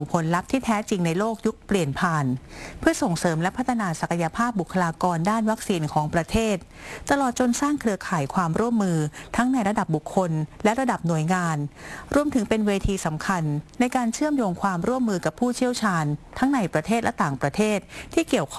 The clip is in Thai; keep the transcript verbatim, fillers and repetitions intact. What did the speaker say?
ผลลัพธ์ที่แท้จริงในโลกยุคเปลี่ยนผ่านเพื่อส่งเสริมและพัฒนาศักยภาพบุคลากรด้านวัคซีนของประเทศตลอดจนสร้างเครือข่ายความร่วมมือทั้งในระดับบุคคลและระดับหน่วยงานรวมถึงเป็นเวทีสำคัญในการเชื่อมโยงความร่วมมือกับผู้เชี่ยวชาญทั้งในประเทศและต่างประเทศที่เกี่ยวข้อง